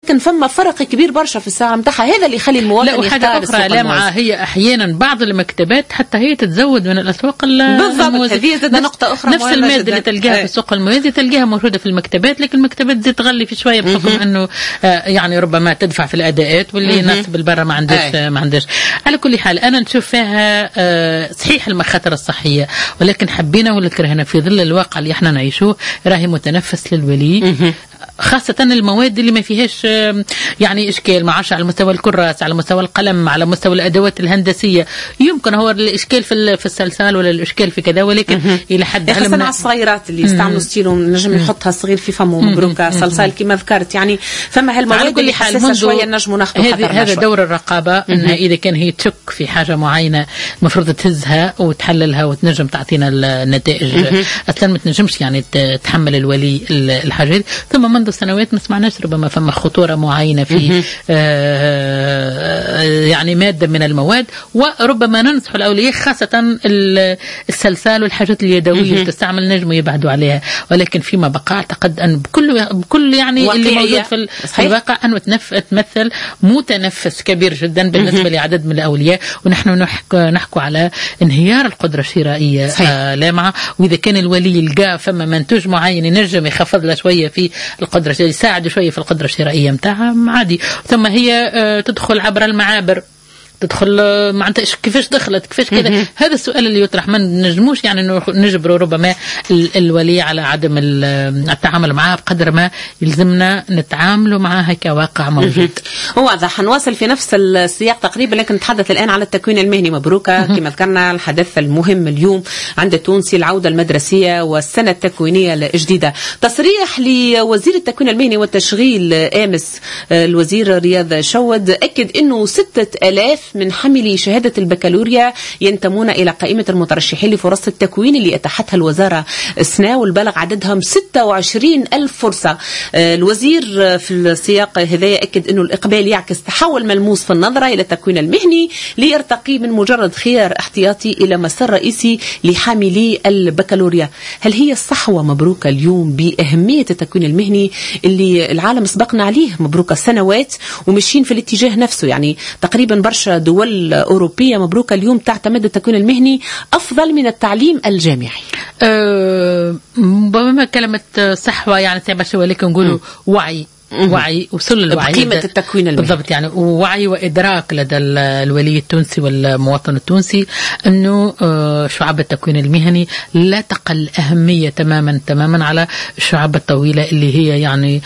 ولكن فما فرق كبير برشا في الساعة متاعها. هذا اللي يخلي المواطن يختار. لا وحاجة أخرى لامعة، هي أحيانا بعض المكتبات حتى هي تتزود من الأسواق بالضبط. هذه زاد نقطة أخرى، نفس المادة اللي تلقاها في السوق الموازي تلقاها موجودة في المكتبات، لكن المكتبات زي تغلي في شوية بحكم أنه يعني ربما تدفع في الأداءات واللي الناس بالبرة ما عندش. على كل حال أنا نشوف فيها صحيح المخاطر الصحية، ولكن حبينا ولا كرهنا في ظل الواقع اللي احنا نعيشوه راهي متنفس للولي، خاصة المواد اللي ما فيهاش يعني إشكال، ما عادش على مستوى الكراس، على مستوى القلم، على مستوى الأدوات الهندسية. يمكن هو الإشكال في السلسال ولا الإشكال في كذا، ولكن إلى حد خاصة على الصغيرات اللي يستعملوا ستيلو نجم يحطها الصغير في فمه مبروكة صلصال كما ذكرت. يعني فما هالمواد اللي حساسة شوية نجموا ناخذوا هذا دور الرقابة، إنها إذا كان هي تشك في حاجة معينة المفروض تهزها وتحللها وتنجم تعطينا النتائج. أصلا ما تنجمش يعني تحمل الولي الحاجات. ثم منذ سنوات ما سمعناش ربما فما خطورة معينة في يعني مادة من المواد، وربما ننصح الأولياء خاصة السلسال والحاجات اليدوية تستعمل نجم يبعدوا عليها. ولكن فيما بقى أعتقد أن بكل يعني اللي موجود في الواقع أنه تمثل متنفس كبير جدا بالنسبة لعدد من الأولياء. ونحن نحكو على انهيار القدرة الشرائية لامعة، وإذا كان الولي يلقى فما منتوج معين ينجم يخفض له شوية في القدرة، يساعد شوية في القدرة الشرائية متاعها عادي. ثم هي تدخل عبر المعابر، تدخل معناتها كيفاش دخلت كيفاش كذا. هذا السؤال اللي يطرح. ما نجموش يعني نجبروا ربما الولي على عدم التعامل معها بقدر ما يلزمنا نتعاملوا معها كواقع موجود. واضح. نواصل في نفس السياق تقريبا، لكن نتحدث الآن على التكوين المهني. مبروكة كما ذكرنا الحدث المهم اليوم عند التونسي، العودة المدرسية والسنة التكوينية الجديدة. تصريح لوزير التكوين المهني والتشغيل أمس الوزير رياض شود أكد أنه 6000 من حملي شهادة البكالوريا ينتمون إلى قائمة المترشحين لفرص التكوين اللي أتاحتها الوزارة السنة، والبلغ عددهم 26,000 فرصة. الوزير في السياق هذا أكد أنه الإقبال يعكس تحول ملموس في النظرة إلى التكوين المهني ليرتقي من مجرد خيار احتياطي إلى مسار رئيسي لحاملي البكالوريا. هل هي الصحوة مبروكة اليوم بأهمية التكوين المهني اللي العالم سبقنا عليه مبروكة سنوات ومشين في الاتجاه نفسه؟ يعني تقريبا برشا دول أوروبية مبروكة اليوم تعتمد التكوين المهني أفضل من التعليم الجامعي. بما كلمة صحوة يعني تعبش، ولكن نقولوا وعي وصل الوعي قيمة التكوين المهني بالضبط. يعني وعي وإدراك لدى الولي التونسي والمواطن التونسي أنه شعب التكوين المهني لا تقل أهمية تماما على الشعب الطويلة اللي هي يعني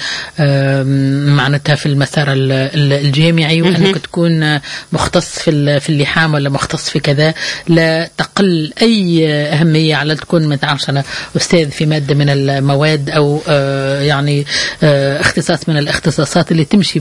معناتها في المسار الجامعي، وأنك تكون مختص في اللحام ولا مختص في كذا لا تقل أي أهمية على تكون متعرشنا أستاذ في مادة من المواد أو يعني اختصاص من الاختصاصات اللي تمشي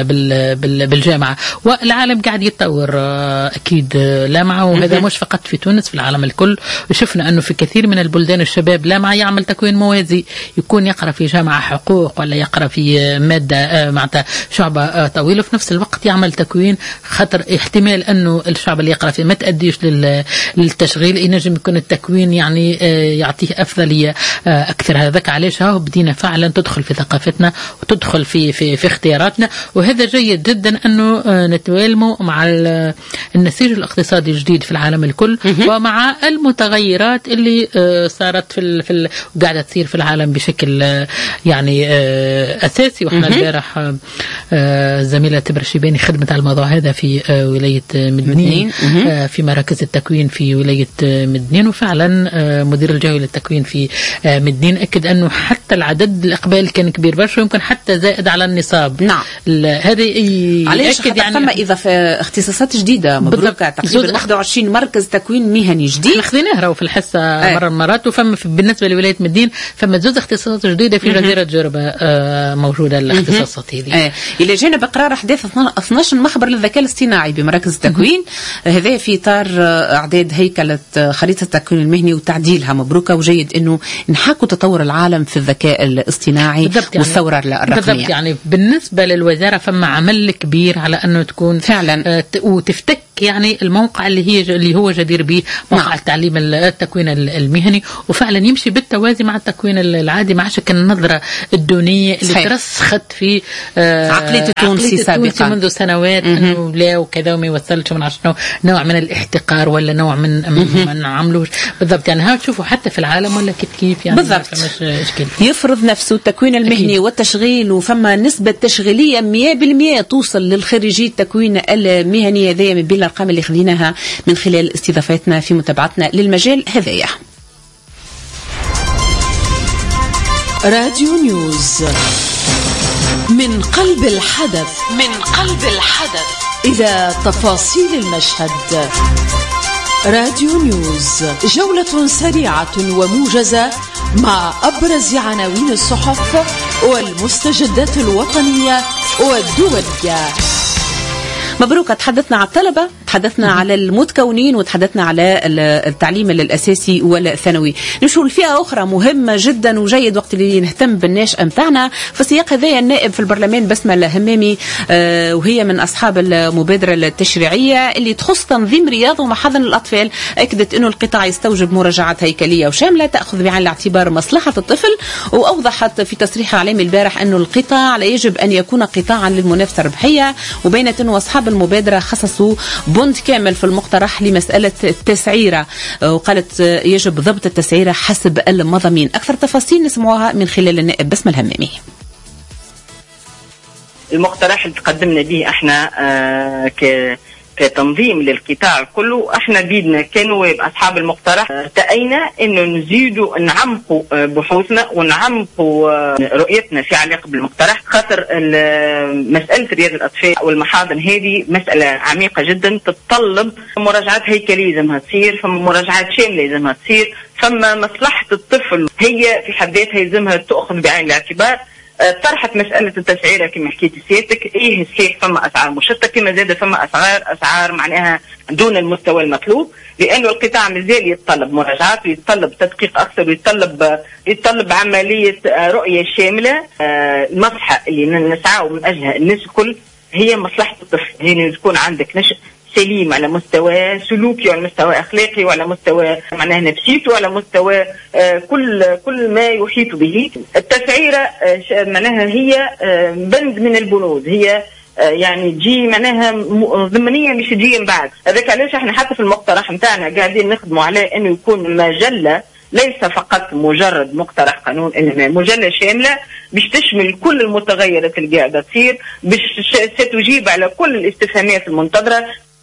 بالجامعة. والعالم قاعد يتطور أكيد لامعة، وهذا مش فقط في تونس، في العالم الكل. وشفنا أنه في كثير من البلدان الشباب لامعة يعمل تكوين موازي، يكون يقرأ في جامعة حقوق ولا يقرأ في مادة معناتها شعبة طويلة، في نفس الوقت يعمل تكوين، خطر احتمال أنه الشعب اللي يقرأ فيه ما تأديش للتشغيل، ينجم يكون التكوين يعني يعطيه أفضلية أكثر. هذاك علاش بدينا فعلا تدخل في ثقافتنا وتدخل في اختياراتنا، وهذا جيد جدا أنه نتوالموا مع النسيج الاقتصادي الجديد في العالم الكل ومع المتغيرات اللي صارت في قاعدة تصير في العالم بشكل يعني أساسي. وإحنا البارح زميلة تبر الشيباني خدمت على الموضوع هذا في ولاية مدنين في مراكز التكوين في ولاية مدنين، وفعلا مدير الجوي للتكوين في مدنين أكد أنه حتى العدد الإقبال كان كبير برشا، ويمكن حتى زائد على النصاب. نعم. هذا يأكد يعني ثم إذا في اختصاصات جديدة مبروكة تقريبا 21 مركز تكوين مهني جديد خذيناه في الحصة مرة مرات. وفما بالنسبة لولاية مدين فما زوز اختصاصات جديدة في جزيرة جربة موجودة الاختصاصات هذه. إلى جانب إقرار أحداث 12 مخبر للذكاء الاصطناعي بمراكز التكوين، هذا في إطار إعداد هيكلة خريطة التكوين المهني وتعديلها مبروكة. وجيد إنه نحاكوا تطور العالم في الذكاء الاصطناعي والثورة الرقمية. بالضبط. يعني بالنسبة للوزارة فما عمل كبير على أنه تكون فعلا وتفتك يعني الموقع اللي هو جدير به، موقع التعليم التكوين المهني، وفعلا يمشي بالتوازي مع التكوين العادي، مع شكل النظرة الدونية اللي ترسخت في عقلية التونسي سابقا منذ سنوات، انه لا وكذا وما يوصلش من عشان نوع من الاحتقار ولا نوع من عملوش بالضبط. يعني ها تشوفوا حتى في العالم ولا كيف يعني بالضبط يفرض نفسه التكوين المهني والتشغيل، وفما نسبة تشغيلية 100% توصل للخريجي التكوين المهني. هذه من بين الأرقام اللي خذيناها من خلال استضافتنا في متابعتنا للمجال هذايا. راديو نيوز من قلب الحدث، إلى تفاصيل المشهد. راديو نيوز، جولة سريعة وموجزة مع أبرز عناوين الصحف والمستجدات الوطنية والدولية. مبروك. تحدثنا على الطلبة، تحدثنا على المتكونين، وتحدثنا على التعليم الأساسي والثانوي. نمشوا لفئة أخرى مهمة جدا وجيد وقت اللي نهتم بالناشئة متاعنا. في السياق هذايا النائب في البرلمان بسمة الهمامي، وهي من أصحاب المبادرة التشريعية اللي تخص تنظيم رياض ومحاضن الأطفال، أكدت أنه القطاع يستوجب مراجعة هيكلية وشاملة تأخذ بعين الاعتبار مصلحة الطفل. وأوضحت في تصريح إعلامي البارح أنه القطاع لا يجب أن يكون قطاعا للمنافسة الربحية، وبينت أنه أصحاب المبادرة خصصوا بند كامل في المقترح لمسألة التسعيرة، وقالت يجب ضبط التسعيرة حسب المضامين. أكثر تفاصيل نسمعوها من خلال النائب بسمة الهمامي. المقترح اللي تقدمنا به احنا كتنظيم للقطاع كله، احنا بيدنا كنواب اصحاب المقترح تأينا انه نزيدوا نعمقوا بحوثنا ونعمقوا رؤيتنا في علاقه بالمقترح، خاطر مساله رياض الاطفال والمحاضن هذه مساله عميقه جدا تتطلب مراجعات هيكليه لازمها تصير، فما مراجعات شامله لازمها تصير، فما مصلحه الطفل هي في حد ذاتها لازمها تؤخذ بعين الاعتبار. طرحت مسألة التسعيرة كما حكيت سيادتك، ايه صحيح فما اسعار مشتتة، كما زاد فما اسعار معناها دون المستوى المطلوب، لانه القطاع مازال يتطلب مراجعات ويتطلب تدقيق اكثر ويتطلب عملية رؤية شاملة. المصلحة اللي نسعى من اجلها الناس الكل هي مصلحة الطفل، هي تكون عندك نشء سليم على مستوى سلوكي وعلى مستوى اخلاقي وعلى مستوى معناها نفسيته وعلى مستوى كل ما يحيط به. التسعيره معناها هي بند من البنود، هي يعني تجي معناها ضمنيه مش تجي من بعد. هذاك علاش احنا حتى في المقترح نتاعنا قاعدين نخدموا على انه يكون مجله ليس فقط مجرد مقترح قانون، انما مجله شامله باش تشمل كل المتغيرات اللي قاعده تصير، باش ستجيب على كل الاستفهامات المنتظره.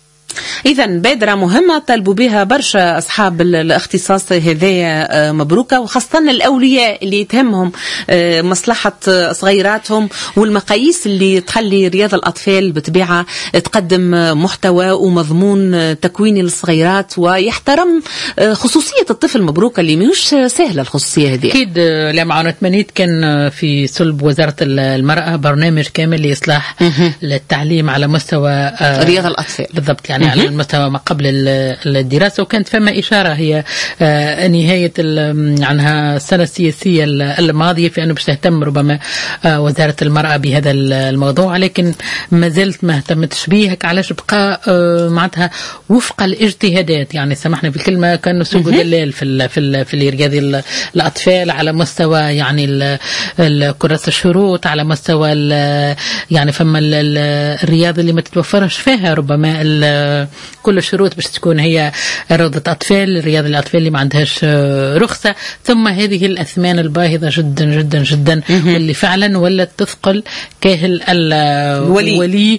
إذا بادرة مهمة طلبوا بها برشا أصحاب الاختصاص هذايا مبروكة، وخاصة الأولياء اللي تهمهم مصلحة صغيراتهم، والمقاييس اللي تخلي رياض الأطفال بطبيعة تقدم محتوى ومضمون تكويني للصغيرات ويحترم خصوصية الطفل. مبروكة اللي مش سهلة الخصوصية هذه. أكيد لمعونة تمنيت كان في صلب وزارة المرأة برنامج كامل لإصلاح التعليم على مستوى رياض الأطفال بالضبط، يعني على المستوى ما قبل الدراسة. وكانت فما إشارة هي نهاية عنها السنة السياسية الماضية في أنه باش تهتم ربما وزارة المرأة بهذا الموضوع، لكن ما زلت ما اهتمتش به. علاش بقى معناتها وفق الاجتهادات، يعني سمحنا في الكلمة كانوا سوق دلال في رياض الأطفال على مستوى يعني كراسة الشروط، على مستوى يعني فما الرياضة اللي ما تتوفرش فيها ربما كل الشروط باش تكون هي روضة أطفال، رياض الأطفال اللي ما عندهاش رخصة، ثم هذه الأثمان الباهظة جدا جدا جدا واللي فعلا ولت تثقل كاهل الولي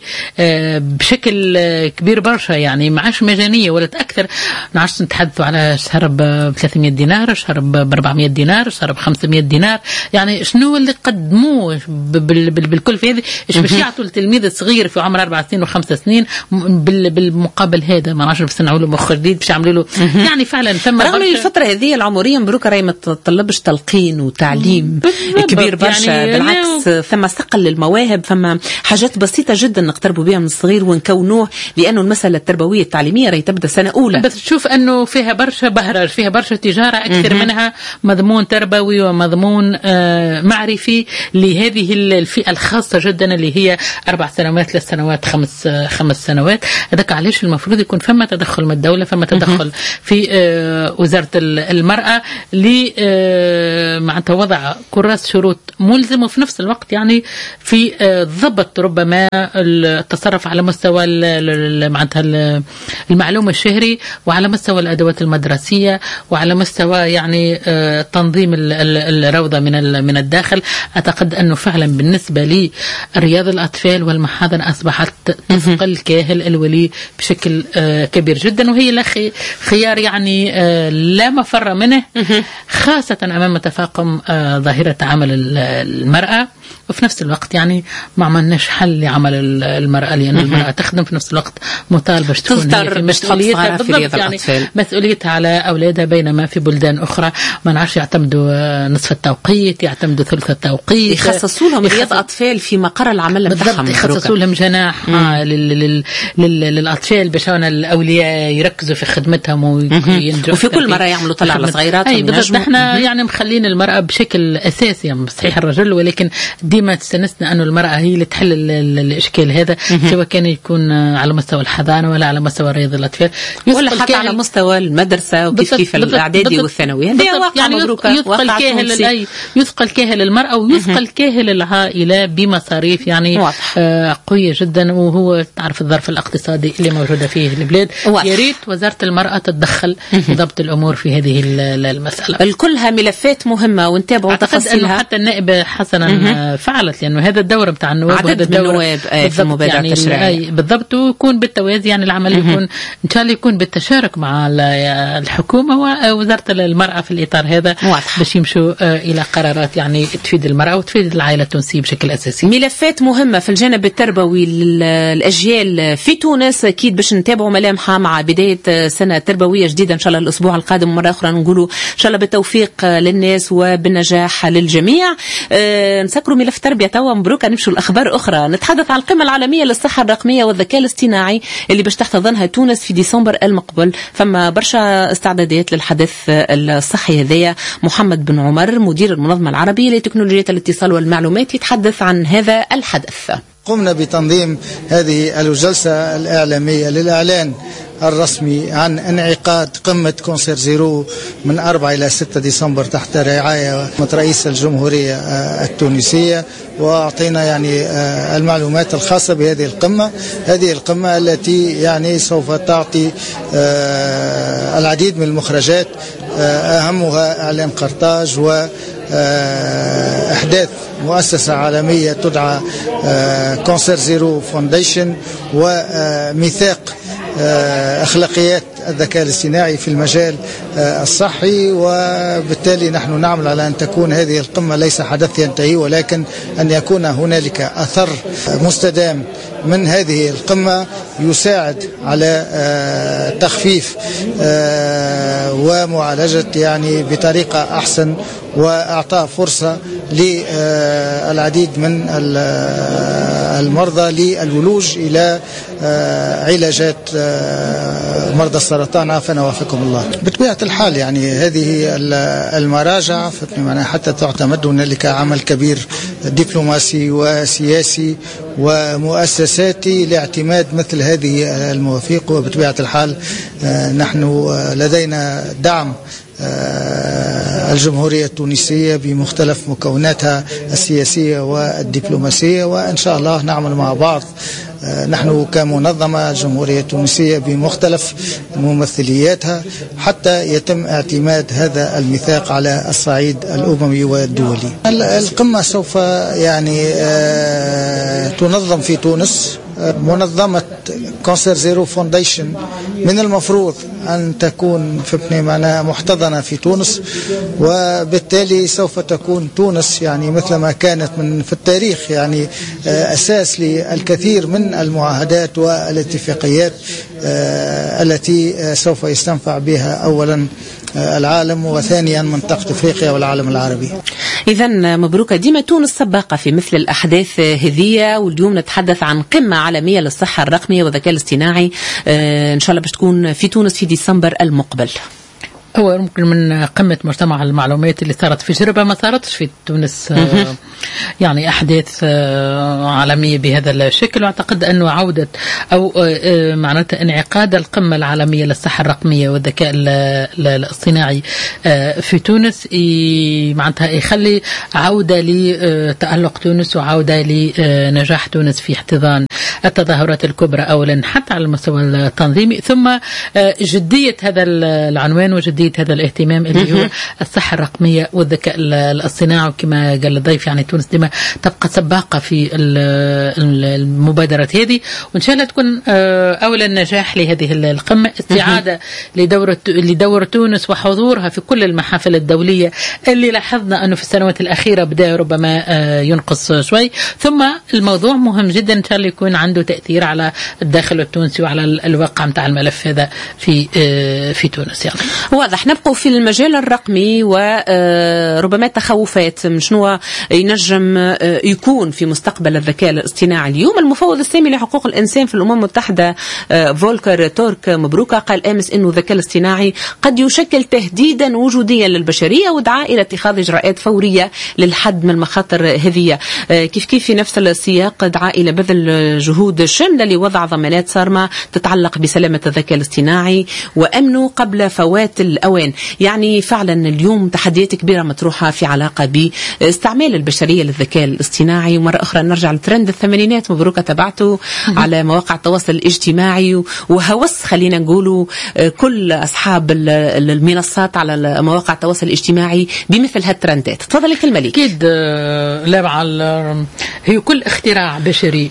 بشكل كبير برشا، يعني ما عادش مجانية ولت أكثر. نعرفش نتحدثوا على شهر ب 300 دينار، شهر ب 400 دينار، شهر ب 500 دينار، يعني شنو اللي قدموه بالكل في هذه؟ إيش باش يعطوا التلميذ الصغير في عمر 4 سنين و5 سنين بالمقابل هذا؟ ما نعرفش بصنعوا له مخ جديد باش يعملوا له يعني فعلا ثم رغم الفترة هذه العمرية مبروك راهي ما تطلبش تلقين وتعليم كبير برشا، يعني بالعكس ثم ثقل للمواهب، ثم حاجات بسيطة جدا نقتربوا بها من الصغير ونكونوه، لأنه المسألة التربوية التعليمية راهي تبدأ سنة أولى. بس تشوف أنه فيها برشا بهرج، فيها برشا تجارة أكثر منها مضمون تربوي ومضمون معرفي لهذه الفئة الخاصة جدا اللي هي 4 سنوات 3 سنوات 5 سنوات. هذاك علاش مش المفروض يكون فما تدخل من الدولة، فما تدخل في وزارة المرأة معناتها وضع كراس شروط ملزم، وفي نفس الوقت يعني في ضبط ربما التصرف على مستوى معناتها المعلومة الشهري، وعلى مستوى الأدوات المدرسية، وعلى مستوى يعني تنظيم الروضة من الداخل. أعتقد أنه فعلا بالنسبة لي رياض الأطفال والمحاضن أصبحت تثقل كاهل الولي بشكل كبير جدا، وهي خيار يعني لا مفر منه، خاصة أمام تفاقم ظاهرة عمل المرأة. وفي نفس الوقت يعني ما عملناش حل لعمل المرأة، لأن المرأة تخدم في نفس الوقت مطالبة تكون هي في مسؤوليتها بالضبط، يعني مسؤوليتها على أولادها، بينما في بلدان أخرى ما نعرفش يعتمدوا نصف التوقيت، يعتمدوا ثلث التوقيت، يخصصوا لهم رياض أطفال في مقر العمل بتاعهم، يخصصوا لهم جناح للأطفال باش الأولياء يركزوا في خدمتهم وينجحوا، وفي كل مرة يعملوا طلع على صغيرات. أي بالضبط، احنا يعني مخلين المرأة بشكل أساسي، يعني صحيح الرجل، ولكن ديما تستنسنا أنه المرأة هي اللي تحل الإشكال هذا، سواء كان يكون على مستوى الحضانة ولا على مستوى رياض الأطفال، ولا حتى على مستوى المدرسة وكيف الإعدادي والثانوي. يعني يثقل كاهل المرأة ويثقل كاهل العائلة بمصاريف يعني قوية جدا، وهو تعرف الظرف الاقتصادي اللي موجودة فيه البلاد. يا ريت وزارة المرأة تتدخل في ضبط الأمور في هذه المسألة. الكلها ملفات مهمة ونتابعوا تفاصيلها. حتى النائب حسنا فعلت، لأنه هذا الدور بتاع النواب، عدد من النواب في المبادرة التشريعية بالضبط، ويكون بالتوازي، يعني العمل يكون إن شاء الله يكون بالتشارك مع الحكومة ووزارة المرأة في الإطار هذا، باش يمشوا إلى قرارات يعني تفيد المرأة وتفيد العائلة التونسية بشكل أساسي. ملفات مهمة في الجانب التربوي للأجيال في تونس، أكيد باش نتابعوا ملامحها مع بداية سنة تربوية جديدة إن شاء الله الأسبوع القادم. مرة أخرى نقولوا إن شاء الله بالتوفيق للناس وبالنجاح للجميع. نسكروا ملف تربية توا مبروك، نمشوا الأخبار أخرى. نتحدث عن القمة العالمية للصحة الرقمية والذكاء الاصطناعي اللي باش تحتضنها تونس في ديسمبر المقبل. فما برشا استعدادات للحدث الصحي هذايا. محمد بن عمر مدير المنظمة العربية لتكنولوجيا الاتصال والمعلومات يتحدث عن هذا الحدث. قمنا بتنظيم هذه الجلسة الإعلامية للإعلان الرسمي عن انعقاد قمة كونسير زيرو من 4 إلى 6 ديسمبر تحت رعاية رئيس الجمهورية التونسية، وأعطينا يعني المعلومات الخاصة بهذه القمة. هذه القمة التي يعني سوف تعطي العديد من المخرجات، أهمها إعلان قرطاج وإحداث مؤسسة عالمية تدعى كونسير زيرو فونديشن، وميثاق أخلاقيات الذكاء الاصطناعي في المجال الصحي. وبالتالي نحن نعمل على أن تكون هذه القمة ليس حدث ينتهي، ولكن أن يكون هنالك أثر مستدام من هذه القمة يساعد على تخفيف ومعالجة يعني بطريقة أحسن، وأعطاء فرصة للعديد من المرضى للولوج إلى علاجات مرضى السرطان عافانا وعافاكم الله. بطبيعة الحال يعني هذه المراجع حتى تعتمد، هنالك عمل كبير دبلوماسي وسياسي ومؤسساتي لاعتماد مثل هذه المواثيق. وبطبيعة الحال نحن لدينا دعم الجمهورية التونسية بمختلف مكوناتها السياسية والدبلوماسية، وإن شاء الله نعمل مع بعض نحن كمنظمة الجمهورية التونسية بمختلف ممثلياتها حتى يتم اعتماد هذا الميثاق على الصعيد الأممي والدولي. القمة سوف يعني تنظم في تونس. منظمة كونسير زيرو فونديشن من المفروض أن تكون في معناها محتضنة في تونس، وبالتالي سوف تكون تونس يعني مثل ما كانت في التاريخ يعني أساس للكثير من المعاهدات والاتفاقيات التي سوف يستنفع بها أولا العالم، وثانيا منطقة أفريقيا والعالم العربي. إذن مبروك. ديما تونس سباقة في مثل الأحداث هذه، واليوم نتحدث عن قمة عالمية للصحة الرقمية والذكاء الاصطناعي إن شاء الله باش تكون في تونس في ديسمبر المقبل. هو ممكن من قمة مجتمع المعلومات اللي صارت في جربة، ما صارتش في تونس يعني أحداث عالمية بهذا الشكل. واعتقد أنه عودة أو معناتها انعقاد القمة العالمية للصحة الرقمية والذكاء الاصطناعي في تونس معناتها يخلي عودة لتألق تونس وعودة لنجاح تونس في احتضان التظاهرات الكبرى أولا حتى على المستوى التنظيمي، ثم جدية هذا العنوان وجدية هذا الاهتمام اللي هو الصحة الرقمية والذكاء الاصطناعي. وكما قال الضيف يعني تونس ديما تبقى سباقة في المبادرات هذه، وإن شاء الله تكون أولا نجاح لهذه القمة، استعادة لدور تونس وحضورها في كل المحافل الدولية اللي لاحظنا أنه في السنوات الأخيرة بدأ ربما ينقص شوي. ثم الموضوع مهم جدا إن شاء الله يكون عنده تأثير على الداخل التونسي وعلى الواقع متاع الملف هذا في تونس. يعني واضح نبقوا في المجال الرقمي وربما تخوفات شنو ينجم يكون في مستقبل الذكاء الاصطناعي. اليوم المفوض السامي لحقوق الإنسان في الأمم المتحدة فولكر تورك مبروكة قال أمس إنه الذكاء الاصطناعي قد يشكل تهديدا وجوديا للبشرية ودعا إلى اتخاذ إجراءات فورية للحد من المخاطر هذه. كيف في نفس السياق دعا إلى بذل جهود شاملة لوضع ضمانات صارمة تتعلق بسلامة الذكاء الاصطناعي وأمنه قبل فوات الأوان. يعني فعلا اليوم تحديات كبيرة مطروحة في علاقة باستعمال البشرية للذكاء الاصطناعي. ومرة أخرى نرجع لترند الثمانينات مبروكة تبعته على مواقع التواصل الاجتماعي وهوس خلينا نقولوا كل أصحاب المنصات على مواقع التواصل الاجتماعي بمثل هالترندات. تفضلي كلمة لي. أكيد لا هي كل اختراع بشري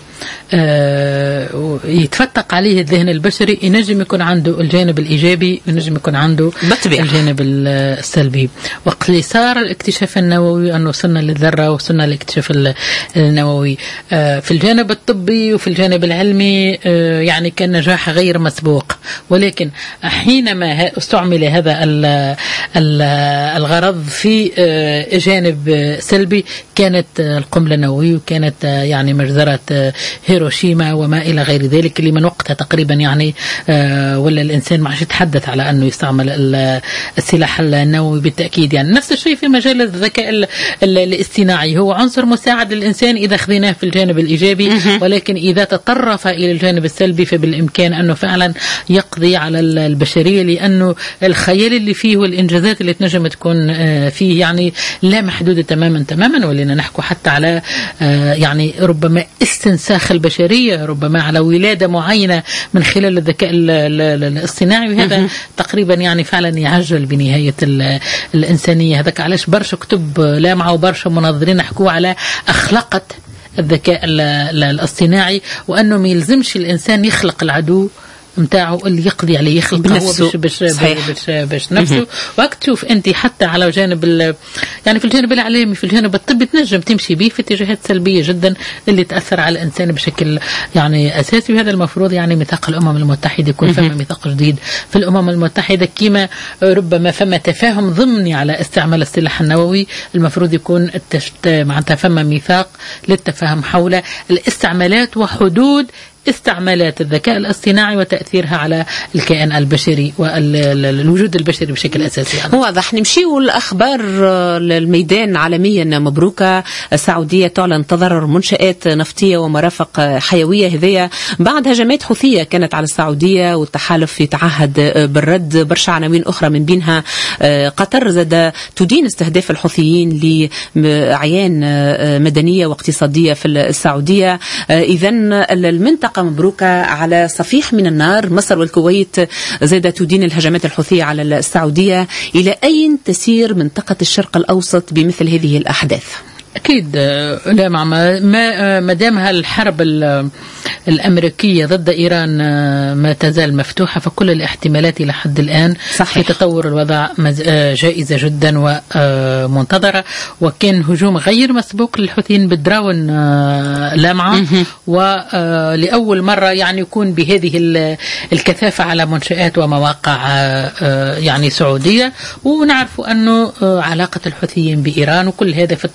يتفتق عليه الذهن البشري ينجم يكون عنده الجانب الإيجابي وينجم يكون عنده الجانب السلبي. وقت اللي صار الاكتشاف النووي أنه وصلنا للذرة وصلنا للاكتشاف النووي في الجانب الطبي وفي الجانب العلمي يعني كان نجاح غير مسبوق. ولكن حينما استعمل هذا الغرض في جانب سلبي كانت القنبلة النووية وكانت يعني مجزرة هيروشيما وما إلى غير ذلك اللي من وقتها تقريبا يعني ولا الإنسان ما عادش يتحدث على أنه يستعمل السلاح النووي بالتأكيد. يعني نفس الشيء في مجال الذكاء الاصطناعي، هو عنصر مساعد للإنسان إذا أخذناه في الجانب الإيجابي، ولكن إذا تطرف إلى الجانب السلبي فبالإمكان أنه فعلا يقضي على البشرية، لأنه الخيال اللي فيه والإنجازات اللي تنجم تكون فيه يعني لا محدودة تماما. ولنا نحكو حتى على يعني ربما استنساخ البشرية، ربما على ولادة معينة من خلال الذكاء الاصطناعي، وهذا تقريبا يعني فعلا يعجل بنهاية الإنسانية. هذاك علاش برشا كتب لامعة وبرشا منظرين حكوا على أخلاقة الذكاء الاصطناعي، وأنه ما يلزمش الإنسان يخلق العدو متاعه اللي يقضي عليه، يخلق هو باش نفسه. وقت تشوف انت حتى على جانب يعني في الجانب الاعلامي في الجانب الطبي تنجم تمشي به في اتجاهات سلبيه جدا اللي تاثر على الانسان بشكل يعني اساسي. وهذا المفروض يعني ميثاق الامم المتحده يكون فما ميثاق جديد في الامم المتحده، كما ربما فما تفاهم ضمني على استعمال السلاح النووي، المفروض يكون معناتها فما ميثاق للتفاهم حول الاستعمالات وحدود استعمالات الذكاء الاصطناعي وتأثيرها على الكائن البشري والوجود البشري بشكل أساسي. واضح. نمشيو الأخبار الميدان عالميا. مبروكة السعودية تعلن تضرر منشآت نفطية ومرافق حيوية هذية بعد هجمات حوثية كانت على السعودية، والتحالف يتعهد بالرد. برشا عناوين أخرى من بينها قطر زاد تدين استهداف الحوثيين لأعيان مدنية واقتصادية في السعودية. إذن المنطقة مبروكة على صفيح من النار. مصر والكويت زاد تدين الهجمات الحوثية على السعودية. إلى أين تسير منطقة الشرق الأوسط بمثل هذه الأحداث؟ أكيد لا ما دام هالحرب الأمريكية ضد إيران ما تزال مفتوحة، فكل الاحتمالات إلى حد الآن في تطور الوضع جائزة جدا ومنتظرة. وكان هجوم غير مسبوق للحوثيين بالدراون لامعة، ولأول مرة يعني يكون بهذه الكثافة على منشآت ومواقع يعني سعودية. ونعرف أنه علاقة الحوثيين بإيران وكل هذا في اتصال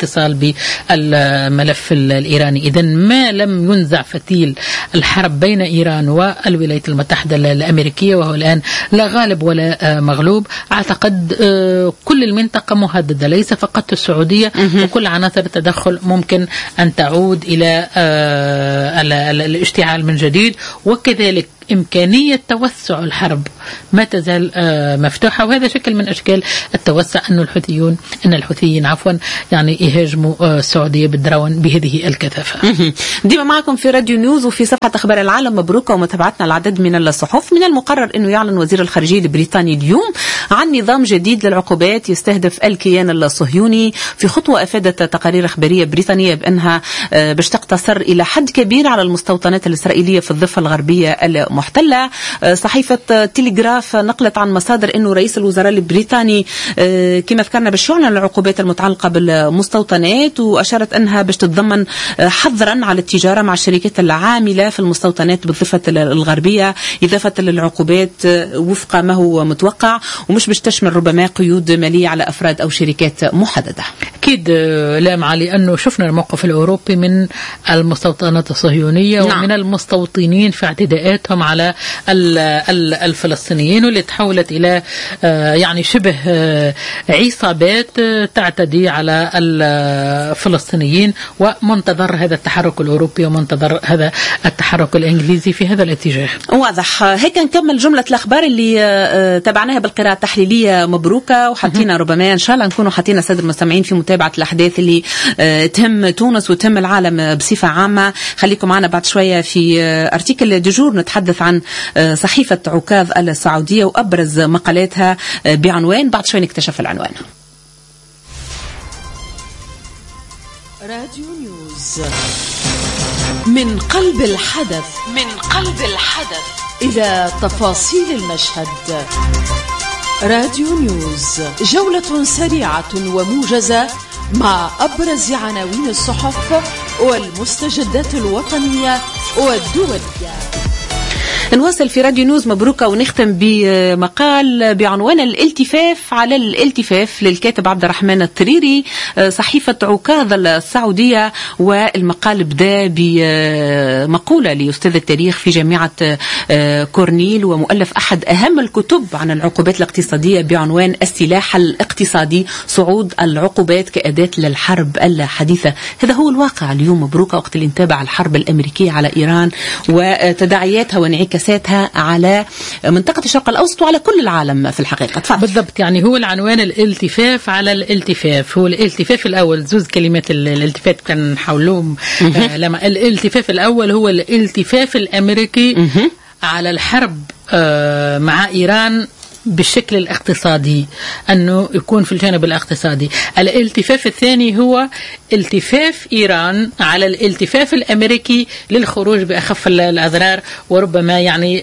بالملف الإيراني. إذن ما لم ينزع فتيل الحرب بين إيران والولايات المتحدة الأمريكية، وهو الآن لا غالب ولا مغلوب، أعتقد كل المنطقة مهددة، ليس فقط السعودية، وكل عناصر التدخل ممكن أن تعود إلى الاشتعال من جديد، وكذلك إمكانية توسع الحرب ما تزال مفتوحة. وهذا شكل من أشكال التوسع، أن الحوثيين يعني يهاجموا السعودية بالدرون بهذه الكثافة. ديما معكم في راديو نيوز وفي صفحة أخبار العالم. مبروك ومتابعتنا العدد من الصحف. من المقرر أنه يعلن وزير الخارجية البريطاني اليوم عن نظام جديد للعقوبات يستهدف الكيان الصهيوني، في خطوة أفادت تقارير إخبارية بريطانية بأنها باش تقتصر إلى حد كبير على المستوطنات الإسرائيلية في الضفة الغربية المحتلة. صحيفة تيليغراف نقلت عن مصادر أنه رئيس الوزراء البريطاني كما ذكرنا باش يعلن العقوبات المتعلقة بالمستوطنات، وأشارت أنها باش تتضمن حظرا على التجارة مع الشركات العاملة في المستوطنات بالضفة الغربية، إضافة للعقوبات وفق ما هو متوقع، ومش باش تشمل ربما قيود مالية على أفراد أو شركات محددة. أكيد لا معالي أنه شفنا الموقف الأوروبي من المستوطنات الصهيونية ومن المستوطنين في اعتداءاتهم على الفلسطينيين، واللي تحولت إلى يعني شبه عصابات تعتدي على الفلسطينيين، ومنتظر هذا التحرك الأوروبي ومنتظر هذا التحرك الإنجليزي في هذا الاتجاه. واضح. هيك نكمل جملة الأخبار اللي تابعناها بالقراءة التحليلية مبروكة، وحطينا ربما إن شاء الله نكونوا حطينا سادة المستمعين في متابعة الأحداث اللي تهم تونس وتهم العالم بصفة عامة. خليكم معنا بعد شوية في أرتيكل ديجور نتحدث عن صحيفة عكاظ السعودية وأبرز مقالاتها بعنوان، بعد شوية نكتشف العنوان. راديو نيوز من قلب الحدث، إلى تفاصيل المشهد. راديو نيوز، جولة سريعة وموجزة مع أبرز عناوين الصحف والمستجدات الوطنية والدولية. نواصل في راديو نيوز مبروكة ونختم بمقال بعنوان الالتفاف على الالتفاف للكاتب عبد الرحمن الطريري، صحيفة عكاظ السعودية. والمقال بدأ بمقولة لأستاذ التاريخ في جامعة كورنيل ومؤلف أحد أهم الكتب عن العقوبات الاقتصادية بعنوان السلاح الاقتصادي، صعود العقوبات كأداة للحرب الحديثة. هذا هو الواقع اليوم مبروكة، وقت اللي نتابع الحرب الأمريكية على إيران وتداعياتها وانعكاساتها على منطقة الشرق الأوسط وعلى كل العالم في الحقيقة. تفضل. بالضبط، يعني هو العنوان الالتفاف على الالتفاف. هو الالتفاف الأول، زوز كلمات الالتفاف كان حولهم لما الالتفاف الأول هو الالتفاف الأمريكي على الحرب مع إيران بالشكل الاقتصادي، أنه يكون في الجانب الاقتصادي. الالتفاف الثاني هو التفاف إيران على الالتفاف الأمريكي للخروج بأخف الأضرار، وربما يعني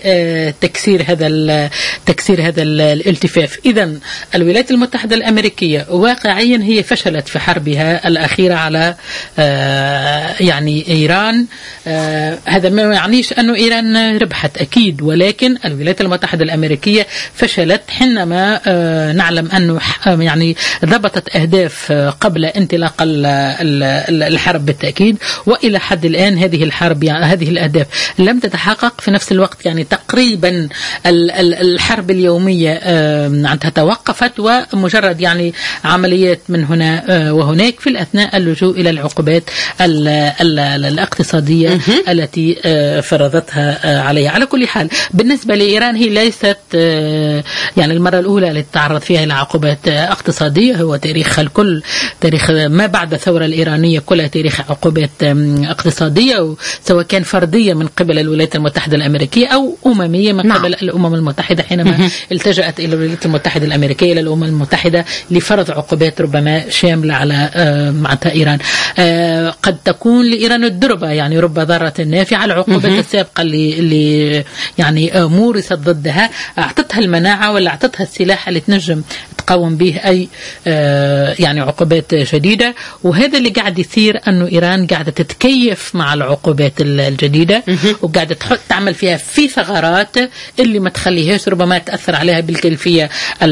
تكسير هذا الالتفاف. إذن الولايات المتحدة الأمريكية واقعيا هي فشلت في حربها الأخيرة على يعني إيران. هذا ما يعنيش أنه إيران ربحت أكيد، ولكن الولايات المتحدة الأمريكية فشلت حينما نعلم أنه يعني ضبطت أهداف قبل انطلاق الحرب بالتأكيد، وإلى حد الآن هذه الحرب يعني هذه الأهداف لم تتحقق. في نفس الوقت يعني تقريبا الحرب اليومية توقفت، ومجرد يعني عمليات من هنا وهناك في الأثناء اللجوء إلى العقوبات الاقتصادية التي فرضتها عليها. على كل حال بالنسبة لإيران هي ليست يعني المرة الأولى التي تعرض فيها إلى عقوبات اقتصادية. هو تاريخ الكل، تاريخ ما بعد الثورة الإيرانية كلها تاريخ عقوبات اقتصادية، سواء كان فردية من قبل الولايات المتحدة الأمريكية أو أممية من قبل الأمم المتحدة، حينما التجأت إلى الولايات المتحدة الأمريكية إلى الأمم المتحدة لفرض عقوبات ربما شاملة على معناتها إيران. قد تكون لإيران الدربة، يعني رب ضارة نافعة. العقوبات السابقة اللي يعني مورست ضدها أعطتها المناعة ولا أعطتها السلاح اللي تنجم تقاوم به أي يعني عقوبات جديدة. وهذا اللي قاعد يثير أنه إيران قاعدة تتكيف مع العقوبات الجديدة وقاعدة تعمل فيها في ثغرات اللي ما تخليهاش ربما تأثر عليها بالكيفية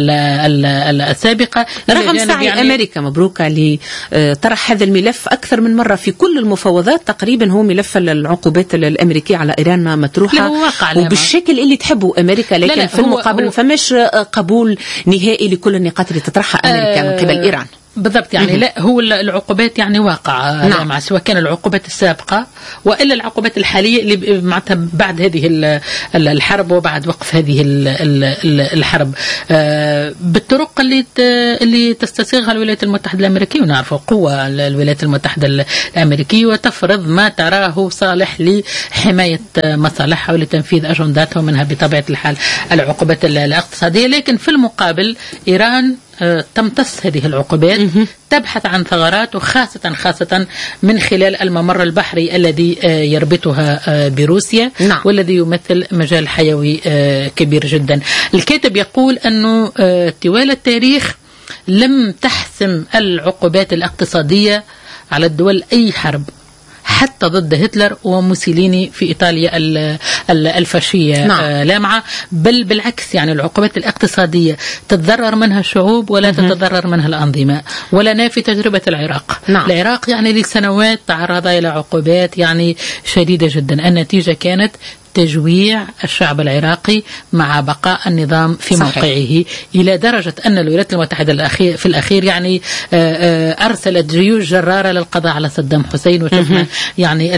السابقة. رغم سعي يعني أمريكا مبروكة لطرح هذا الملف أكثر من مرة في كل المفاوضات، تقريبا هو ملف العقوبات الأمريكية على إيران مطروحة وبالشكل اللي تحبه أمريكا، لكن لا في المقابل ما فماش قبول نهائي لكل النقاط اللي تطرحها أمريكا من قبل إيران. بالضبط يعني لا هو العقوبات يعني واقع مع سواء كان العقوبات السابقة وإلا العقوبات الحالية اللي معناتها بعد هذه الحرب وبعد وقف هذه الحرب بالطرق اللي تستسيغها الولايات المتحدة الأمريكية. ونعرف قوة الولايات المتحدة الأمريكية وتفرض ما تراه صالح لحماية مصالحها ولتنفيذ أجنداتها ومنها بطبيعة الحال العقوبات الاقتصادية. لكن في المقابل إيران تمتص هذه العقوبات، تبحث عن ثغرات وخاصة من خلال الممر البحري الذي يربطها بروسيا والذي يمثل مجال حيوي كبير جدا. الكاتب يقول أنه طوال التاريخ لم تحسم العقوبات الاقتصادية على الدول أي حرب حتى ضد هتلر وموسوليني في إيطاليا الفاشية لامعة، بل بالعكس يعني العقوبات الاقتصادية تتضرر منها الشعوب ولا تتضرر منها الأنظمة. ولا نافي تجربة العراق. العراق يعني لسنوات تعرض إلى عقوبات يعني شديدة جدا. النتيجة كانت تجويع الشعب العراقي مع بقاء النظام في موقعه، إلى درجة أن الولايات المتحدة في الأخير يعني أرسلت جيوش جرارة للقضاء على صدام حسين، وشفنا يعني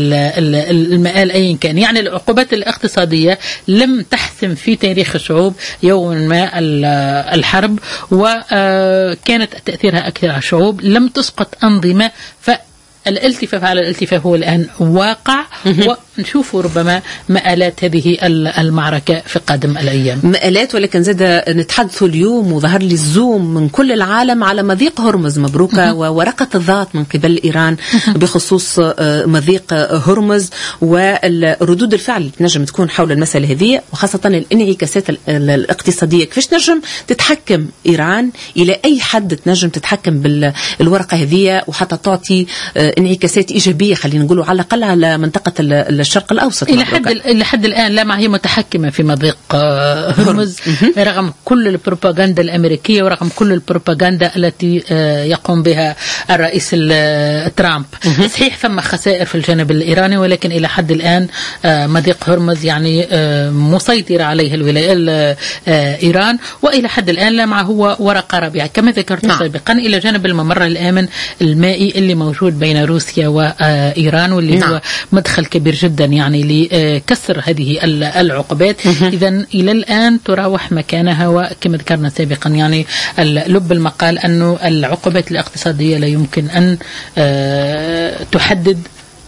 المآل أي كان. يعني العقوبات الاقتصادية لم تحسم في تاريخ الشعوب يوم ما الحرب، وكانت تأثيرها أكثر على الشعوب، لم تسقط أنظمة. الالتفاف على الالتفاف هو الآن واقع، ونشوف ربما مآلات هذه المعركة في قادم الأيام. مآلات، ولكن زاد نتحدث اليوم وظهر لي الزوم من كل العالم على مضيق هرمز مبروكة وورقة الضغط من قبل إيران بخصوص مضيق هرمز والردود الفعل اللي تنجم تكون حول المسألة هذه، وخاصة الانعكاسات الاقتصادية. كيفاش نجم تتحكم إيران؟ إلى أي حد تنجم تتحكم بالورقة هذه وحتى تعطي انعكاسات إيجابية خلينا نقولوا على الأقل على منطقة الشرق الأوسط؟ إلى حد الآن لا، ما هي متحكمة في مضيق هرمز رغم كل البروباغندا الأمريكية ورغم كل البروباغندا التي يقوم بها الرئيس ترامب. صحيح ثم خسائر في الجانب الإيراني، ولكن إلى حد الآن مضيق هرمز يعني مسيطر عليه الولايات إيران، وإلى حد الآن لا مع هو ورقة رابعة كما ذكرت سابقا، إلى جانب الممر الآمن المائي اللي موجود بين روسيا وإيران، واللي هو مدخل كبير جدا يعني لكسر هذه العقوبات. إذا إلى الآن تراوح مكانها، وكما ذكرنا سابقا يعني لب المقال أنه العقوبات الاقتصادية لا يمكن أن تحدد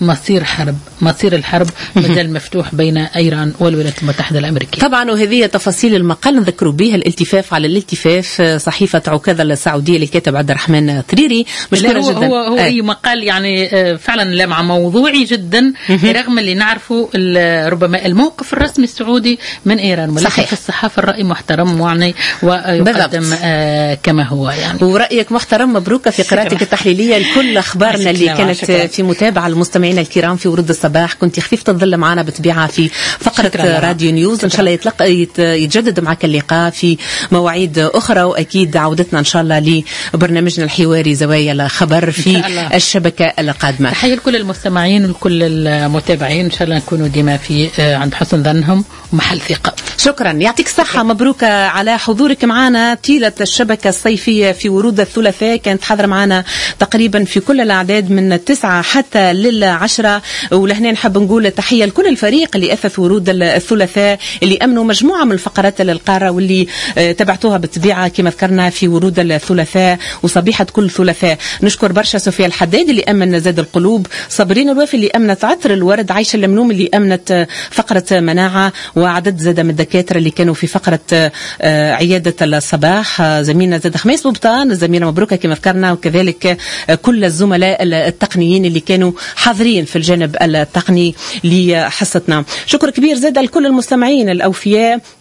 مصير الحرب مازال مفتوح بين إيران والولايات المتحدة الأمريكية. طبعا وهذه تفاصيل المقال نذكروا بها الالتفاف على الالتفاف. صحيفة عكاظة السعودية للكاتب عبد الرحمن طريري مشكورة جدا. هو أي مقال يعني فعلا لمع موضوعي جدا رغم اللي نعرفه ربما الموقف الرسمي السعودي من إيران، ولكن في الصحافة الرأي محترم يعني ويقدم كما هو يعني. ورأيك محترم مبروك في قراءتك التحليلية لكل أخبارنا اللي كانت في متابعة المستمعين الكرام في ورود الصباح. كنت خفيفة الظل معنا بطبيعة في فقرة راديو نيوز. إن شاء الله يتجدد معك اللقاء في مواعيد أخرى، وأكيد عودتنا إن شاء الله لبرنامجنا الحواري زوايا الخبر في الشبكة القادمة. تحية لكل المستمعين وكل المتابعين، إن شاء الله نكونوا ديما في عند حسن ظنهم ومحل ثقة. شكرا، يعطيك الصحة. مبروك على حضورك معنا طيلة الشبكة الصيفية في ورود الثلاثاء. كانت حاضرة معنا تقريبا في كل الأعداد من 9 حتى 10. ولهنا نحب نقول تحية لكل الفريق اللي أثث ورود الثلاثاء، اللي أمنوا مجموعة من الفقرات للقارة واللي تبعتوها بالطبيعة كما ذكرنا في ورود الثلاثاء وصبيحة كل ثلاثاء. نشكر برشا صوفيا الحداد اللي أمن زاد القلوب، صابرين الوافي اللي أمنت عطر الورد، عايشة المنوم اللي أمنت فقرة مناعة، وعدد زاد من الدكاترة اللي كانوا في فقرة عيادة الصباح، زميلنا زاد خميس بوبطان، الزميلة مبروكة كما ذكرنا، وكذلك كل الزملاء التقنيين اللي كانوا حاضرين في الجانب التقني لحصتنا. شكر كبير زاد لكل المستمعين الأوفياء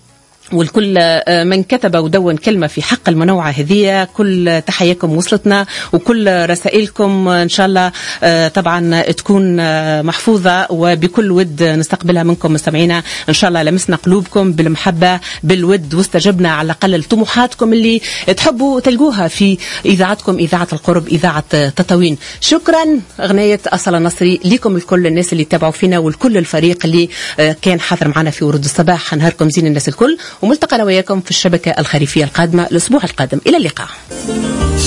والكل من كتب ودون كلمة في حق المنوعة هذه، كل تحياتكم وصلتنا وكل رسائلكم إن شاء الله طبعا تكون محفوظة وبكل ود نستقبلها منكم مستمعينا. إن شاء الله لمسنا قلوبكم بالمحبة بالود واستجبنا على الأقل طموحاتكم اللي تحبوا تلقوها في إذاعتكم، إذاعة القرب، إذاعة تطاوين. شكرا أغنية أصل النصري لكم الكل، الناس اللي تابعوا فينا والكل الفريق اللي كان حاضر معنا في ورود الصباح. نهاركم زين الناس الكل، وملتقى وياكم في الشبكة الخريفية القادمة الأسبوع القادم. إلى اللقاء.